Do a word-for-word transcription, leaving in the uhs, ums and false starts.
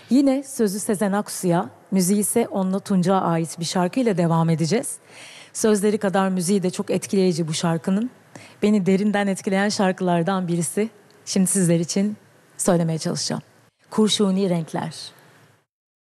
Yine sözü Sezen Aksu'ya, müziği ise Onla Tunç'a ait bir şarkıyla devam edeceğiz. Sözleri kadar müziği de çok etkileyici bu şarkının. Beni derinden etkileyen şarkılardan birisi. Şimdi sizler için söylemeye çalışacağım. Kurşuni Renkler.